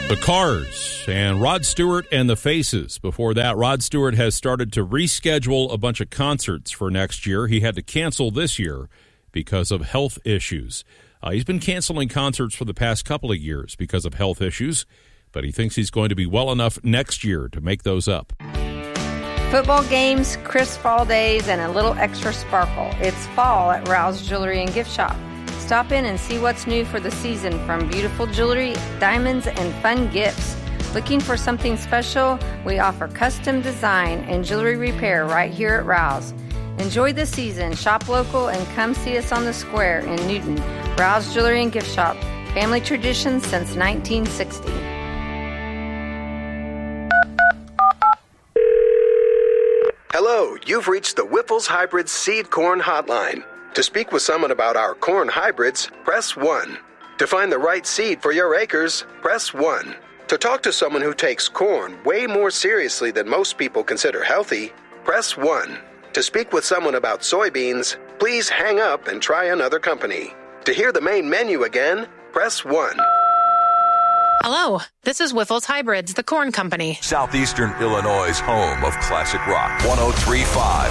The Cars and Rod Stewart and the Faces. Before that, Rod Stewart has started to reschedule a bunch of concerts for next year. He had to cancel this year because of health issues. He's been canceling concerts for the past couple of years because of health issues, but he thinks he's going to be well enough next year to make those up. Football games, crisp fall days, and a little extra sparkle. It's fall at Rouse Jewelry and Gift Shop. Stop in and see what's new for the season, from beautiful jewelry, diamonds, and fun gifts. Looking for something special? We offer custom design and jewelry repair right here at Rouse. Enjoy the season, shop local, and come see us on the square in Newton. Rouse Jewelry and Gift Shop. Family tradition since 1960. Hello, you've reached the Whiffles Hybrid Seed Corn Hotline. To speak with someone about our corn hybrids, press 1. To find the right seed for your acres, press 1. To talk to someone who takes corn way more seriously than most people consider healthy, press 1. To speak with someone about soybeans, please hang up and try another company. To hear the main menu again, press 1. Hello, this is Whiffles Hybrids, the corn company. Southeastern Illinois' home of classic rock. 103.5